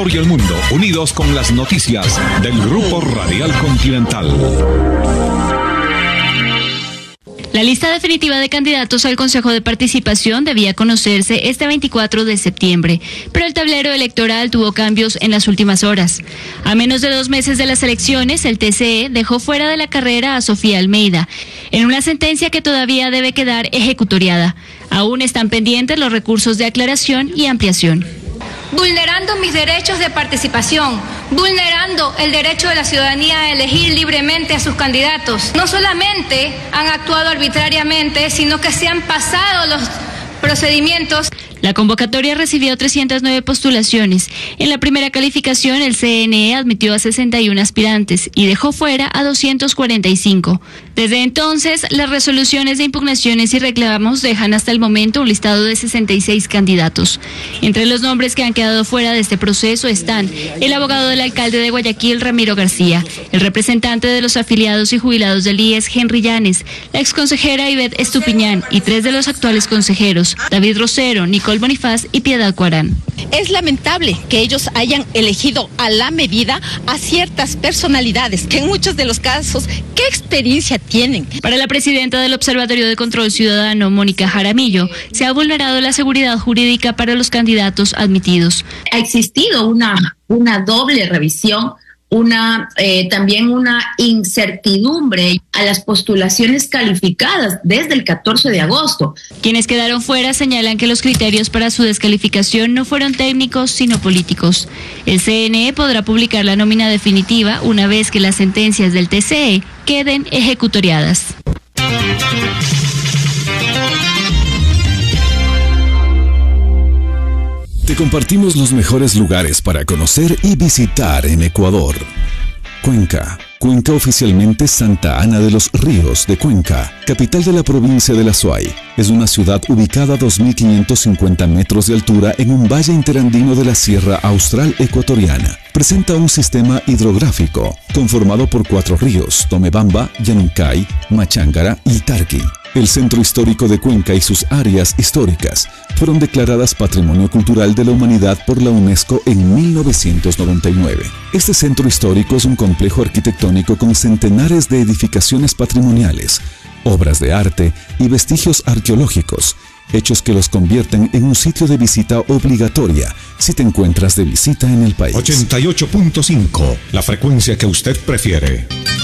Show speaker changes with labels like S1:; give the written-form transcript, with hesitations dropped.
S1: Ecuador y el mundo, unidos con las noticias del Grupo Radial Continental.
S2: La lista definitiva de candidatos al Consejo de Participación debía conocerse este 24 de septiembre, pero el tablero electoral tuvo cambios en las últimas horas. A menos de 2 meses de las elecciones, el TCE dejó fuera de la carrera a Sofía Almeida, en una sentencia que todavía debe quedar ejecutoriada. Aún están pendientes los recursos de aclaración y ampliación.
S3: Vulnerando mis derechos de participación, vulnerando el derecho de la ciudadanía a elegir libremente a sus candidatos. No solamente han actuado arbitrariamente, sino que se han pasado los procedimientos.
S2: La convocatoria recibió 309 postulaciones. En la primera calificación, el CNE admitió a 61 aspirantes y dejó fuera a 245. Desde entonces, las resoluciones de impugnaciones y reclamos dejan hasta el momento un listado de 66 candidatos. Entre los nombres que han quedado fuera de este proceso están el abogado del alcalde de Guayaquil, Ramiro García, el representante de los afiliados y jubilados del IES, Henry Llanes, la exconsejera Ivette Estupiñán y 3 de los actuales consejeros, David Rosero, Nicole Bonifaz y Piedad Cuarán.
S4: Es lamentable que ellos hayan elegido a la medida a ciertas personalidades que en muchos de los casos, ¿qué experiencia tienen?
S2: Para la presidenta del Observatorio de Control Ciudadano, Mónica Jaramillo, se ha vulnerado la seguridad jurídica para los candidatos admitidos.
S5: Ha existido una doble revisión, también una incertidumbre a las postulaciones calificadas desde el 14 de agosto.
S2: Quienes quedaron fuera señalan que los criterios para su descalificación no fueron técnicos, sino políticos. El CNE podrá publicar la nómina definitiva una vez que las sentencias del TCE queden ejecutoriadas.
S6: Te compartimos los mejores lugares para conocer y visitar en Ecuador. Cuenca. Cuenca, oficialmente Santa Ana de los Ríos de Cuenca, capital de la provincia de La Suay. Es una ciudad ubicada a 2.550 metros de altura en un valle interandino de la Sierra Austral Ecuatoriana. Presenta un sistema hidrográfico conformado por 4 ríos: Tomebamba, Yanuncay, Machángara y Tarqui. El centro histórico de Cuenca y sus áreas históricas fueron declaradas Patrimonio Cultural de la Humanidad por la UNESCO en 1999. Este centro histórico es un complejo arquitectónico con centenares de edificaciones patrimoniales, obras de arte y vestigios arqueológicos, hechos que los convierten en un sitio de visita obligatoria si te encuentras de visita en el país.
S1: 88.5, la frecuencia que usted prefiere.